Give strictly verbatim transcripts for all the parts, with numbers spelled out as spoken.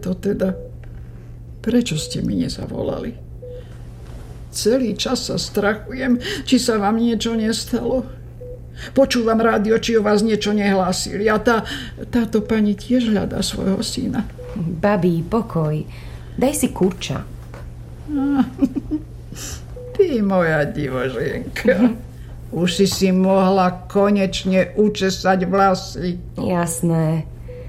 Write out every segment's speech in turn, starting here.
to teda? Prečo ste mi nezavolali? Celý čas sa strachujem, či sa vám niečo nestalo. Počúvam rádio, či o vás niečo nehlásili. A tá, táto pani tiež hľadá svojho syna. Babi, pokoj. Daj si kurča. Ty, moja divoženka. Už si si mohla konečne učesať vlasy. Jasné.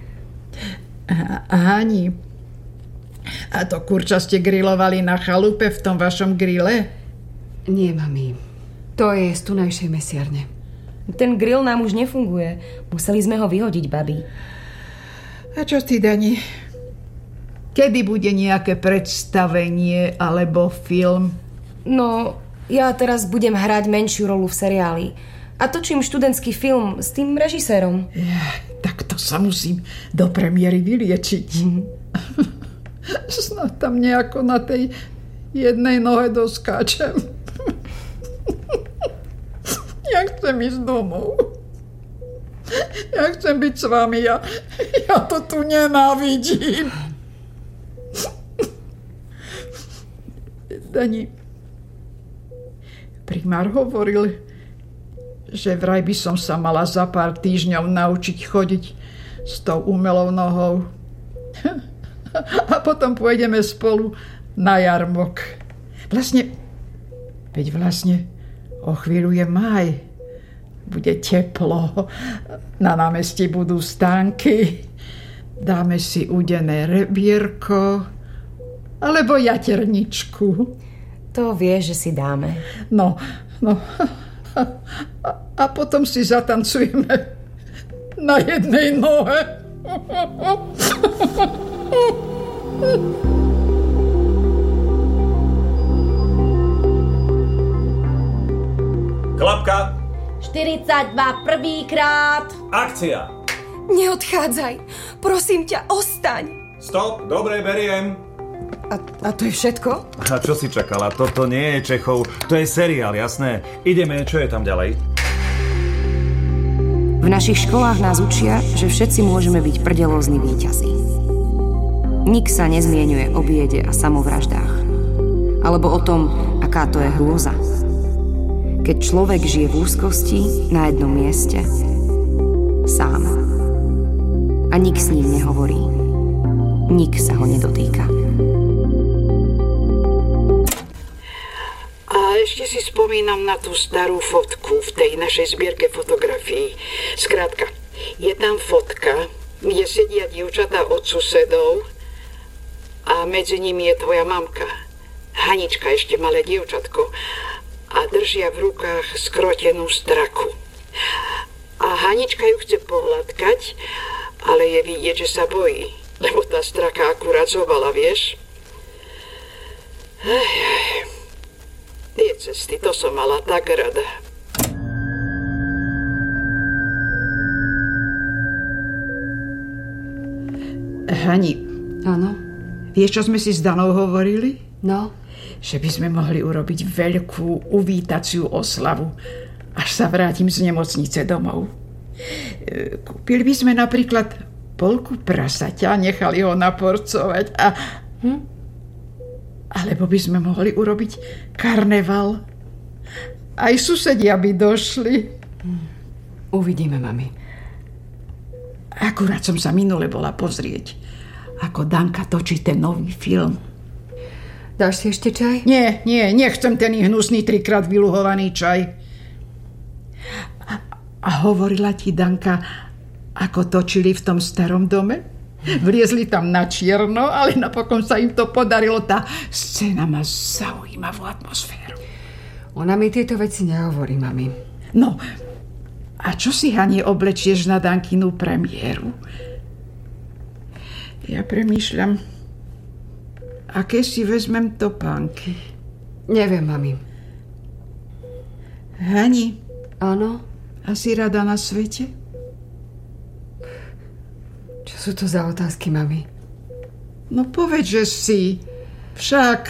Hani, a to kurča ste grilovali na chalupe v tom vašom grille? Nie, mami. To je z tunajšej mesiarne. Ten grill nám už nefunguje. Museli sme ho vyhodiť, babi. A čo ty, Dani? Kedy bude nejaké predstavenie alebo film? No, ja teraz budem hrať menšiu rolu v seriáli. A točím študentský film s tým režisérom. Ja, tak to sa musím do premiéry vyliečiť. Mm. Snad tam nejako na tej jednej nohe doskáčem. Ja chcem ísť domov. Ja chcem byť s vami. Ja, ja to tu nenávidím. Dani, primár hovoril, že vraj by som sa mala za pár týždňov naučiť chodiť s tou umelou nohou. A potom pôjdeme spolu na jarmok. Vlastne, veď vlastne o chvíľu je máj. Bude teplo. Na námestí budú stánky. Dáme si udené rebierko alebo jaterničku. To vieš, že si dáme. No, no. A, a, a potom si zatancujeme na jednej nohe. Klapka. štyridsaťdva, prvýkrát. Akcia. Neodchádzaj. Prosím ťa, ostaň. Stop, dobre, beriem. A, a to je všetko? A čo si čakala? Toto nie je Čechov, to je seriál, jasné. Ideme, čo je tam ďalej? V našich školách nás učia, že všetci môžeme byť prdelózni víťazi. Nik sa nezmienuje o biede a samovraždách. Alebo o tom, aká to je hrôza. Keď človek žije v úzkosti na jednom mieste, sám. A nik s ním nehovorí. Nik sa ho nedotýka. A ešte si spomínam na tú starú fotku v tej našej zbierke fotografií. Skrátka, je tam fotka, kde sedia dievčatá od susedov a medzi nimi je tvoja mamka. Hanička, ešte malé dievčatko. A držia v rukách skrotenú straku. A Hanička ju chce pohľadkať, ale je vidieť, že sa bojí, lebo tá straka akurát zobala, vieš? Ej, ej. Tie cesty, to som mala tak rada. Hani. Áno? Vieš, čo sme si s Danou hovorili? No? Že by sme mohli urobiť veľkú uvítaciu oslavu, až sa vrátim z nemocnice domov. Kúpili by sme napríklad polku prasaťa, nechali ho naporcovať a... Hm? Alebo by sme mohli urobiť karneval. Aj susedia by došli. Hm. Uvidíme, mami. Akurát som sa minule bola pozrieť, ako Danka točí ten nový film. Dáš si ešte čaj? Nie, nie, nechcem ten hnusný trikrát vyluhovaný čaj. A, a hovorila ti Danka, ako točili v tom starom dome? Vliezli tam na čierno, ale napokon sa im to podarilo. Tá scéna má zaujímavú atmosféru. Ona mi tieto veci nehovorí, mami. No, a čo si, Hani, oblečieš na Dankinu premiéru? Ja premýšľam, aké si vezmem topánky. Neviem, mami. Hani? Áno? A si rada na svete? Čo sú to za otázky, mami? No povedz, že si. Však.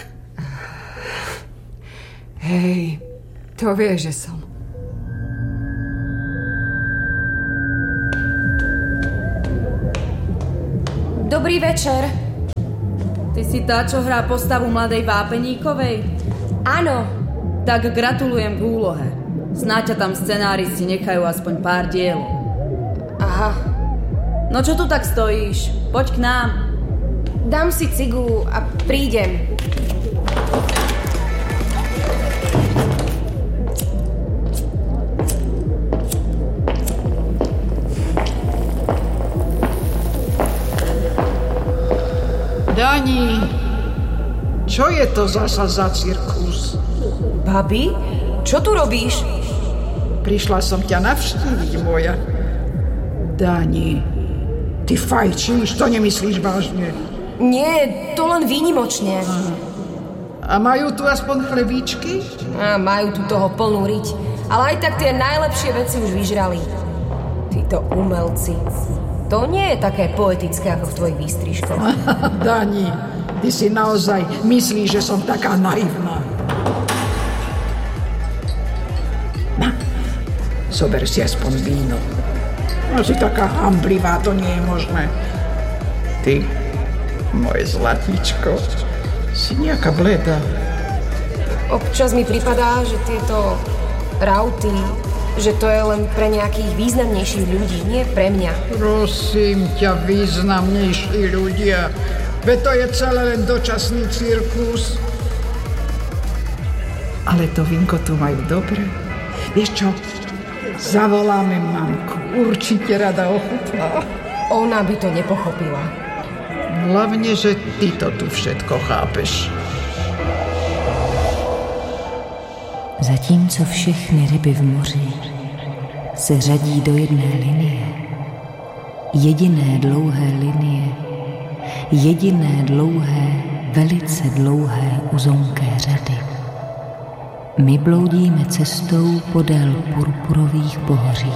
Hej, to vieš, že som. Dobrý večer. Ty si tá, čo hrá postavu mladej vápeníkovej? Áno. Tak gratulujem k úlohe. Snáď ťa tam scenáristi nechajú aspoň pár diel. Aha. No čo tu tak stojíš? Poď k nám. Dám si cigu a prídem. Dani, čo je to zasa za cirkus? Babi, čo tu robíš? Prišla som ťa navštíviť, moja. Dani, ty fajčíš, to nemyslíš vážne? Nie, to len výnimočne. A majú tu aspoň chlebíčky? A majú tu toho plnú riť. Ale aj tak tie najlepšie veci už vyžrali. Títo umelci. To nie je také poetické ako v tvojich výstrižkoch. Dani, ty si naozaj myslíš, že som taká naivná. Na, zober si aspoň víno. No si taká hamblivá, to nie je možné. Ty, moje zlatíčko, si nejaká bleda. Občas mi pripadá, že tieto rauty, že to je len pre nejakých významnejších ľudí, nie pre mňa. Prosím ťa, významnejší ľudia. Veď to je celé len dočasný cirkus. Ale to vínko tu majú dobre. Vieš čo? Zavoláme mamku. Určite rada ochutná. Ona by to nepochopila. Hlavne, že ty to tu všetko chápeš. Zatímco všechny ryby v moři se řadí do jedné linie, jediné dlouhé linie, jediné dlouhé, velice dlouhé uzonké řady. My bloudíme cestou podél purpurových pohoří.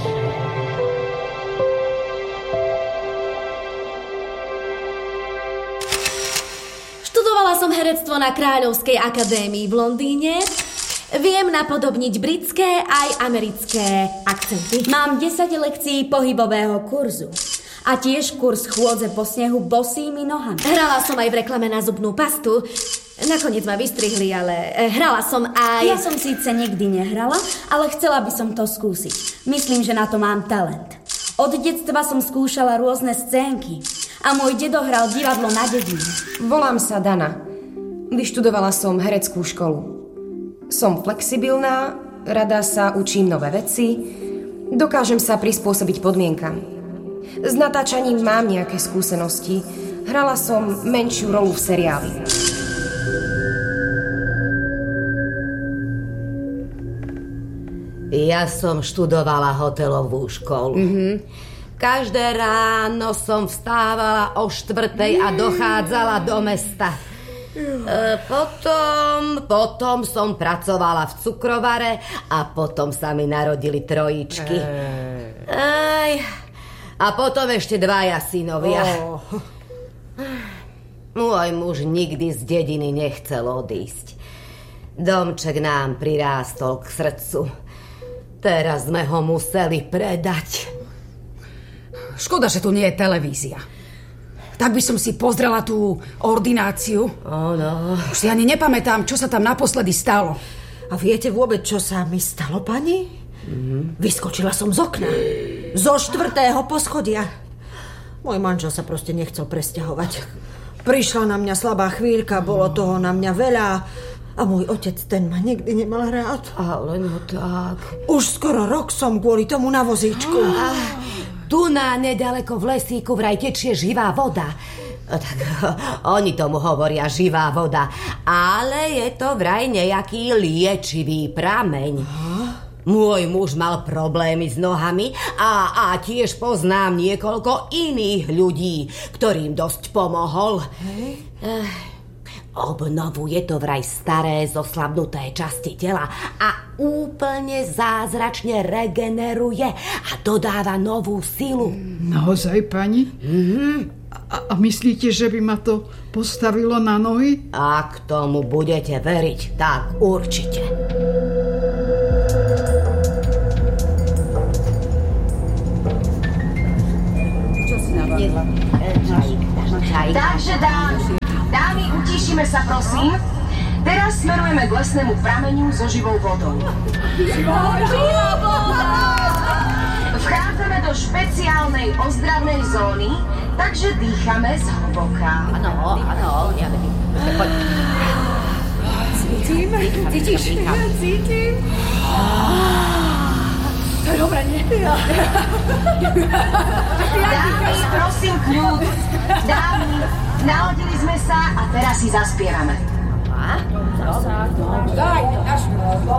Študovala som herectvo na Kráľovskej akadémii v Londýne. Viem napodobniť britské aj americké akcenty. Mám desať lekcií pohybového kurzu. A tiež kurz chôdze po snehu bosými nohami. Hrala som aj v reklame na zubnú pastu. Nakoniec ma vystrihli, ale hrala som aj... Ja som síce nikdy nehrala, ale chcela by som to skúsiť. Myslím, že na to mám talent. Od detstva som skúšala rôzne scénky. A môj dedo hral divadlo na dedine. Volám sa Dana. Vyštudovala som hereckú školu. Som flexibilná, rada sa učím nové veci, dokážem sa prispôsobiť podmienkam. S natáčaním mám nejaké skúsenosti. Hrala som menšiu rolu v seriáli. Ja som študovala hotelovú školu. Mm-hmm. Každé ráno som vstávala o štvrtej a dochádzala do mesta. E, potom, potom som pracovala v cukrovare a potom sa mi narodili trojičky. Aj, a potom ešte dvaja synovia. Oh. Môj muž nikdy z dediny nechcel odísť. Domček nám prirástol k srdcu. Teraz sme ho museli predať. Škoda, že tu nie je televízia. Tak by som si pozrela tú ordináciu. Oh no. Už si ani nepamätám, čo sa tam naposledy stalo. A viete vôbec, čo sa mi stalo, pani? Mm-hmm. Vyskočila som z okna. Zo štvrtého poschodia. Môj manžel sa proste nechcel presťahovať. Prišla na mňa slabá chvíľka, bolo toho na mňa veľa. A môj otec, ten ma nikdy nemal rád. Ale no tak. Už skoro rok som kvôli tomu na vozíčku. Ah. Tu na nedaleko v lesíku vraj tečie živá voda. Tak oni tomu hovoria živá voda. Ale je to vraj nejaký liečivý prameň. Môj muž mal problémy s nohami a, a tiež poznám niekoľko iných ľudí, ktorým dosť pomohol. Hej. Obnovuje to vraj staré zoslabnuté časti tela a úplne zázračne regeneruje a dodáva novú silu. Naozaj, pani? Mm-hmm. A, a myslíte, že by ma to postavilo na nohy? Ak tomu budete veriť, tak určite. Čo si navarila? Čajík, čajík. Takže dámy, dámy, utíšime sa, prosím. Teraz smerujeme k lesnému prameniu so živou vodou. Vchádzame do špeciálnej ozdravnej zóny, takže dýchame zhlboka. Áno, áno, ja vedím. Poď. Cítim, cítiš? Cítim. To je dobré, nie? Dámy, prosím, kľud. Dámy, naladili sme sa a teraz si zaspievame. Daj, dáš.